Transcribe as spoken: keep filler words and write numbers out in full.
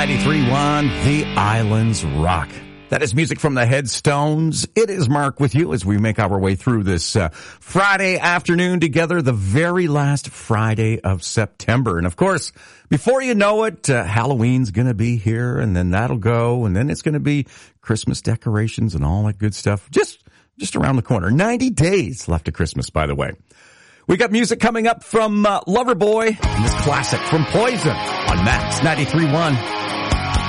ninety-three point one, The Islands Rock. That is music from the Headstones. It is Mark with you as we make our way through this uh, Friday afternoon together, the very last Friday of September. And of course, before you know it, uh, Halloween's going to be here, and then that'll go, and then it's going to be Christmas decorations and all that good stuff. Just, just around the corner. ninety days left of Christmas, by the way. We got music coming up from uh, Loverboy and this classic from Poison on Max ninety-three point one.